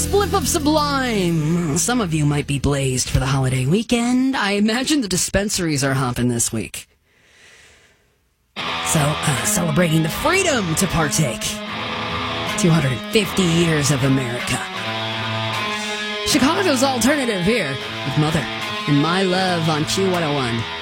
Spliff of Sublime. Some of you might be blazed for the holiday weekend. I imagine the dispensaries are hopping this week. So, celebrating the freedom to partake. 250 years of America. Chicago's alternative here with Mother and My Love on Q101.